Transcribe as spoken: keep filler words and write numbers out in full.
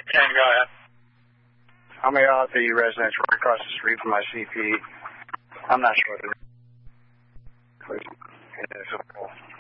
Ken, go ahead. I'm a out the residence right across the street from my C P. I'm not sure.